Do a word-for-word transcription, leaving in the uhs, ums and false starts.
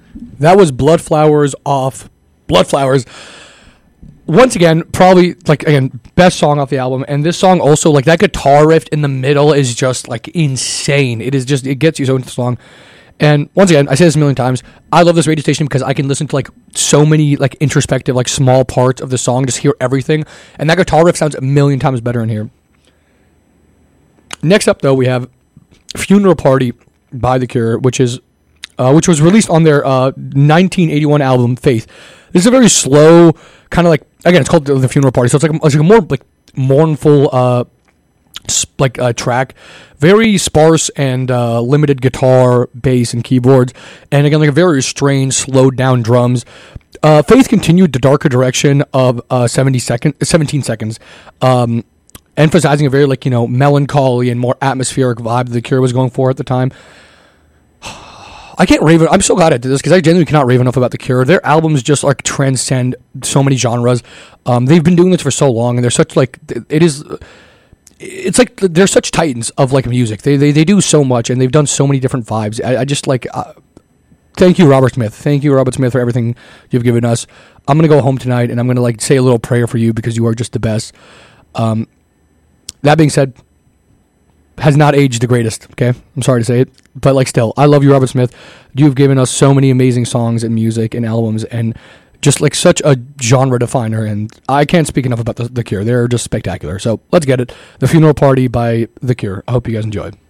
That was Blood Flowers off Blood Flowers. Once again, probably, like, again, best song off the album. And this song also, like, that guitar riff in the middle is just, like, insane. It is just, it gets you so into the song. And once again, I say this a million times, I love this radio station because I can listen to, like, so many, like, introspective, like, small parts of the song, just hear everything. And that guitar riff sounds a million times better in here. Next up, though, we have Funeral Party by The Cure, which is uh, which was released on their uh, nineteen eighty-one album Faith. This is a very slow kind of like, again, it's called The Funeral Party, so it's like, it's like a more like mournful uh, sp- like uh, track, very sparse and uh, limited guitar, bass, and keyboards, and again like a very strange, slowed down drums. Uh, Faith continued the darker direction of uh, seventy second, seventeen seconds. Um, emphasizing a very, like, you know, melancholy and more atmospheric vibe that The Cure was going for at the time. I can't rave. I'm so glad I did this because I genuinely cannot rave enough about The Cure. Their albums just, like, transcend so many genres. Um, they've been doing this for so long, and they're such, like, it is, it's like they're such titans of, like, music. They they, they do so much, and they've done so many different vibes. I, I just, like, uh, thank you, Robert Smith. Thank you, Robert Smith, for everything you've given us. I'm going to go home tonight, and I'm going to, like, say a little prayer for you because you are just the best. Um, That being said, has not aged the greatest, okay? I'm sorry to say it. But, like, still, I love you, Robert Smith. You've given us so many amazing songs and music and albums and just, like, such a genre definer. And I can't speak enough about The, the Cure. They're just spectacular. So let's get it. The Funeral Party by The Cure. I hope you guys enjoyed.